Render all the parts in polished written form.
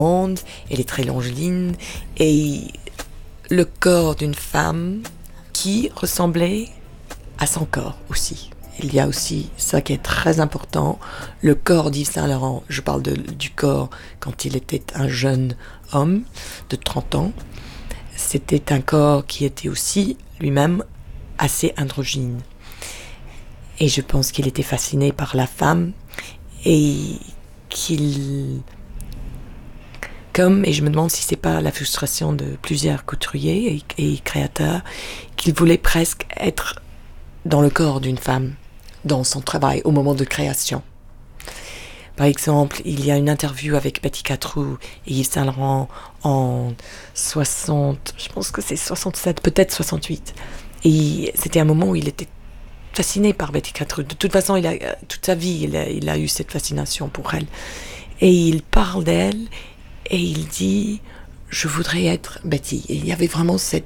elle est très longiligne, et le corps d'une femme qui ressemblait à son corps aussi. Il y a aussi ça qui est très important, le corps d'Yves Saint-Laurent. Je parle du corps quand il était un jeune homme de 30 ans. C'était un corps qui était aussi lui-même assez androgyne. Et je pense qu'il était fasciné par la femme et et je me demande si c'est pas la frustration de plusieurs couturiers et créateurs, qu'il voulait presque être dans le corps d'une femme, dans son travail, au moment de création. Par exemple, il y a une interview avec Betty Catrou et Yves Saint-Laurent en 60, je pense que c'est 67, peut-être 68. Et c'était un moment où il était fasciné par Betty Catrou. De toute façon, toute sa vie, il a eu cette fascination pour elle. Et il parle d'elle et il dit « Je voudrais être Betty ». Et il y avait vraiment cette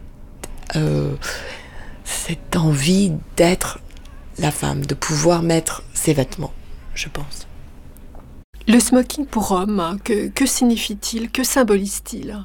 envie d'être la femme, de pouvoir mettre ses vêtements, je pense. Le smoking pour homme, que signifie-t-il? Que symbolise-t-il?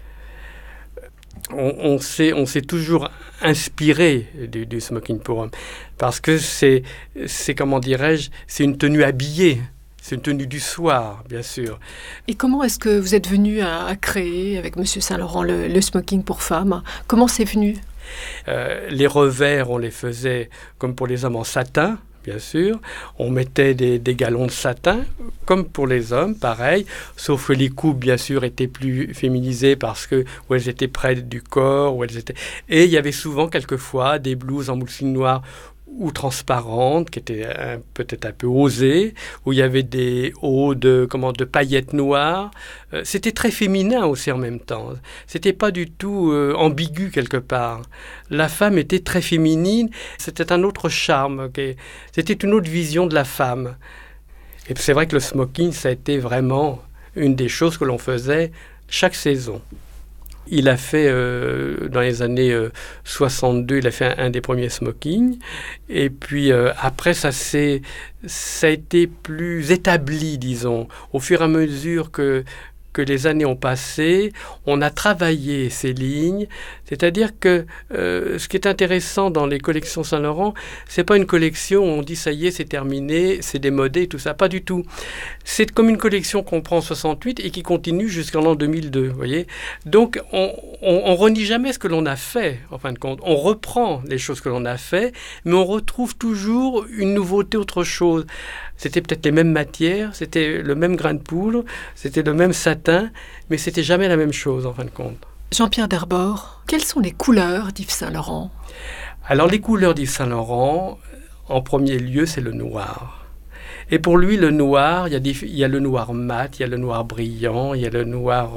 On s'est toujours inspiré du smoking pour homme, parce que c'est comment dirais-je, c'est une tenue habillée. C'est une tenue du soir, bien sûr. Et comment est-ce que vous êtes venu à créer, avec M. Saint-Laurent, le smoking pour femmes? Comment c'est venu? Les revers, on les faisait comme pour les hommes en satin, bien sûr. On mettait des galons de satin, comme pour les hommes, pareil. Sauf que les coupes, bien sûr, étaient plus féminisées parce que où elles étaient près du corps, Et il y avait souvent, quelquefois, des blouses en mousseline noire ou transparentes, qui étaient peut-être un peu osées, où il y avait des hauts de paillettes noires. C'était très féminin aussi en même temps. C'était pas du tout ambigu quelque part. La femme était très féminine. C'était un autre charme. C'était une autre vision de la femme. Et c'est vrai que le smoking, ça a été vraiment une des choses que l'on faisait chaque saison. Il a fait, dans les années 62, il a fait un des premiers smokings. Et puis après, ça a été plus établi, disons. Au fur et à mesure que les années ont passé, on a travaillé ces lignes. C'est-à-dire que ce qui est intéressant dans les collections Saint-Laurent, c'est pas une collection où on dit ça y est, c'est terminé, c'est démodé, tout ça. Pas du tout. C'est comme une collection qu'on prend en 68 et qui continue jusqu'en l'an 2002, vous voyez. Donc, on renie jamais ce que l'on a fait, en fin de compte. On reprend les choses que l'on a fait, mais on retrouve toujours une nouveauté, autre chose. C'était peut-être les mêmes matières, c'était le même grain de poudre, c'était le même satin, mais c'était jamais la même chose, en fin de compte. Jean-Pierre Derbord, quelles sont les couleurs d'Yves Saint-Laurent? Alors, les couleurs d'Yves Saint-Laurent, en premier lieu, c'est le noir. Et pour lui, le noir, il y a le noir mat, il y a le noir brillant, il y a le noir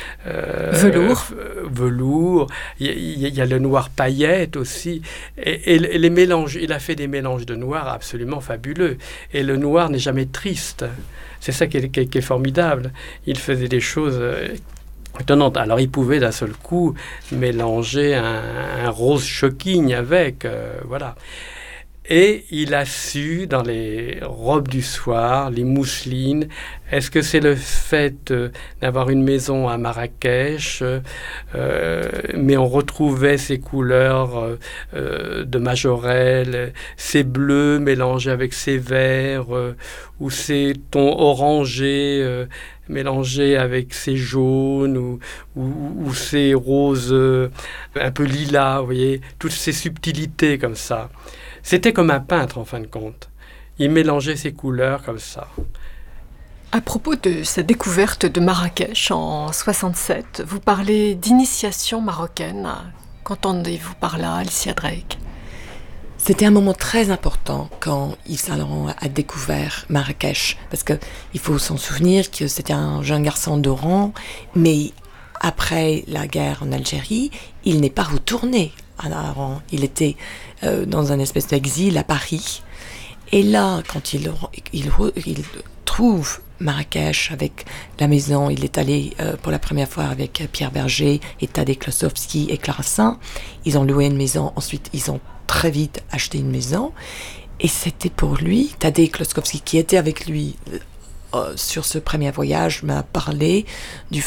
velours, il y a le noir paillette aussi. Et les mélanges, il a fait des mélanges de noir absolument fabuleux. Et le noir n'est jamais triste. C'est ça qui est formidable. Il faisait des choses étonnantes. Alors, il pouvait d'un seul coup mélanger un rose shocking avec, voilà. Et il a su, dans les robes du soir, les mousselines, est-ce que c'est le fait d'avoir une maison à Marrakech, mais on retrouvait ces couleurs de Majorelle, ces bleus mélangés avec ces verts, ou ces tons orangés mélangés avec ces jaunes, ou ces roses un peu lilas, vous voyez, toutes ces subtilités comme ça. C'était comme un peintre, en fin de compte. Il mélangeait ses couleurs comme ça. À propos de sa découverte de Marrakech en 67, vous parlez d'initiation marocaine. Qu'entendez-vous par là, Alicia Drake? C'était un moment très important quand Yves Saint-Laurent a découvert Marrakech. Parce qu'il faut s'en souvenir que c'était un jeune garçon d'Oran, mais après la guerre en Algérie, il n'est pas retourné à Oran. Il était dans un espèce d'exil à Paris. Et là, quand il trouve Marrakech avec la maison, il est allé pour la première fois avec Pierre Berger et Tadej Klossowski et Clara Saint. Ils ont loué une maison, ensuite ils ont très vite acheté une maison. Et c'était pour lui, Tadej Klossowski, qui était avec lui sur ce premier voyage, m'a parlé du